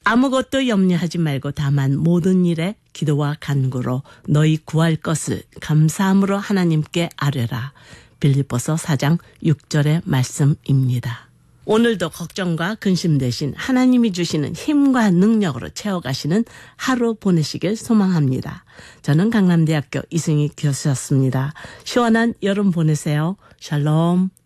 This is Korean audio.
아무것도 염려하지 말고 다만 모든 일에 기도와 간구로 너희 구할 것을 감사함으로 하나님께 아뢰라. 빌립보서 4장 6절의 말씀입니다. 오늘도 걱정과 근심 대신 하나님이 주시는 힘과 능력으로 채워가시는 하루 보내시길 소망합니다. 저는 강남대학교 이승희 교수였습니다. 시원한 여름 보내세요. 샬롬.